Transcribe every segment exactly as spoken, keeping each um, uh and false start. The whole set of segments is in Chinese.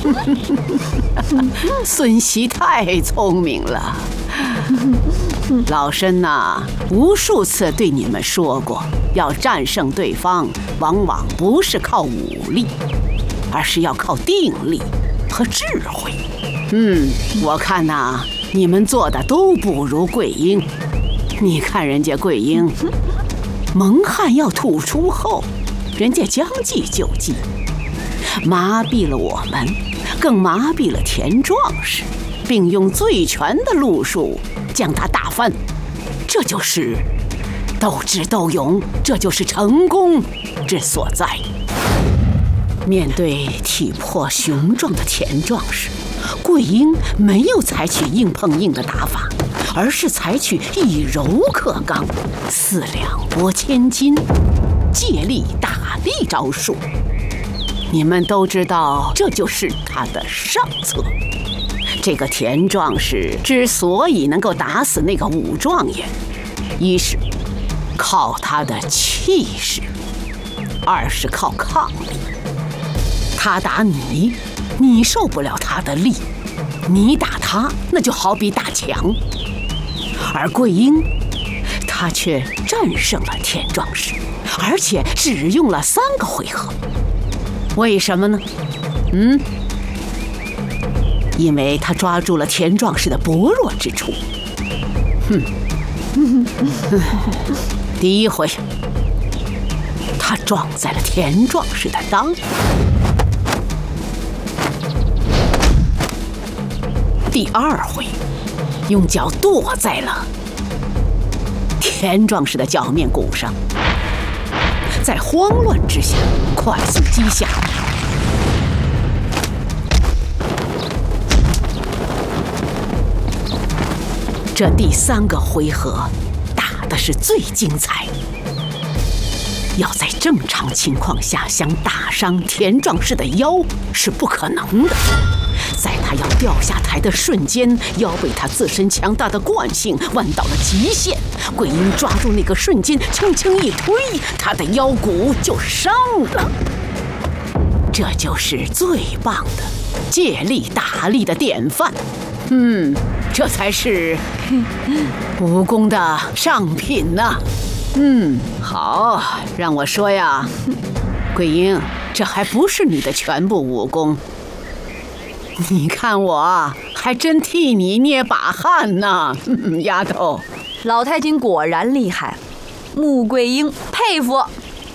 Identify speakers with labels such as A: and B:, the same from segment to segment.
A: 孙熙太聪明了。老身呐，无数次对你们说过，要战胜对方，往往不是靠武力，而是要靠定力和智慧。嗯，我看呐，你们做的都不如桂英。你看人家桂英，蒙汗要吐出后，人家将计就计，麻痹了我们，更麻痹了田壮士，并用最全的路数将他打翻。这就是斗智斗勇，这就是成功之所在。面对体魄雄壮的田壮士，桂英没有采取硬碰硬的打法，而是采取以柔克刚、四两拨千斤、借力打力招数。你们都知道，这就是他的上策。这个田壮士之所以能够打死那个武状元，一是靠他的气势，二是靠抗力。他打你，你受不了他的力；你打他，那就好比打墙。而桂英，他却战胜了田壮士，而且只用了三个回合。为什么呢？嗯，因为他抓住了田壮士的薄弱之处。哼，第一回，他撞在了田壮士的裆；第二回，用脚跺在了田壮士的脚面骨上。在慌乱之下，快速击下。这第三个回合打的是最精彩。要在正常情况下想打伤田壮士的腰是不可能的。在他要掉下台的瞬间，腰被他自身强大的惯性弯到了极限。桂英抓住那个瞬间，轻轻一推，他的腰骨就伤了。这就是最棒的借力打力的典范。嗯，这才是武功的上品呐。嗯，好，让我说呀，桂英，这还不是你的全部武功。你看我还真替你捏把汗呢，嗯、丫头。
B: 老太君果然厉害，穆桂英佩服。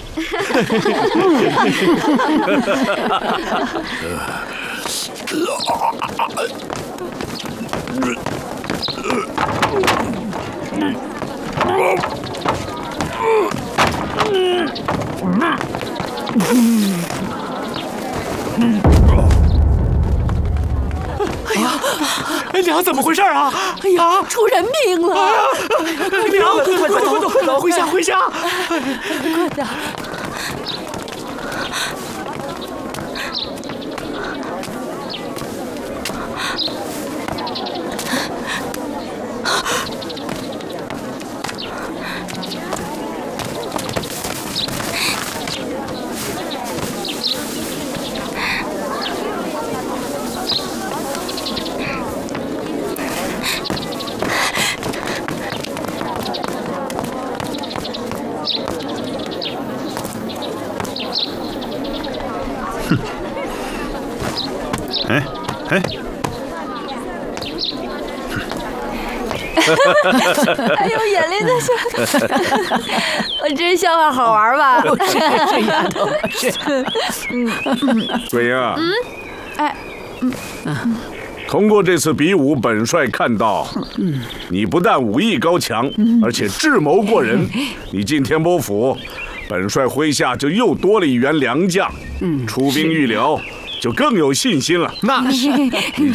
C: 哎呀，娘，怎么回事啊？
B: 哎呀，出人命了！
C: 哎呀，娘，快走快走快走，回家回家！
B: 快点！
D: 哎哎！
B: 哎呦，眼泪在笑。我这笑话好玩吧？
A: 是是丫头，是。
D: 嗯，桂英啊。
B: 嗯。哎。嗯。
D: 通过这次比武，本帅看到，嗯，你不但武艺高强，而且智谋过人。你进天波府，本帅麾下就又多了一员良将。嗯，出兵预辽。就更有信心了。
C: 那是，
D: 你